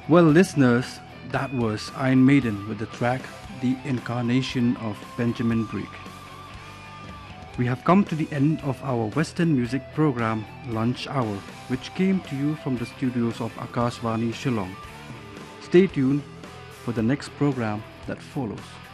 Well, listeners, that was Iron Maiden with the track The Incarnation of Benjamin Break. We have come to the end of our Western music program, Lunch Hour, which came to you from the studios of Akashvani Shillong. Stay tuned for the next program that follows.